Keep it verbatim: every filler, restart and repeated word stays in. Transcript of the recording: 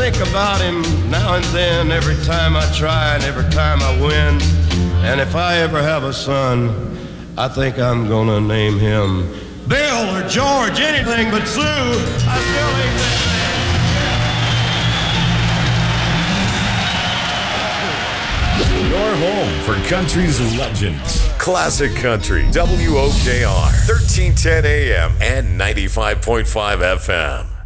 think about him now and then, every time I try and every time I win. And if I ever have a son, I think I'm gonna name him Bill or George, anything but Sue. I still ain't that man. Your home for country's legends. Classic Country, W O K R, thirteen ten A M and ninety-five point five F M.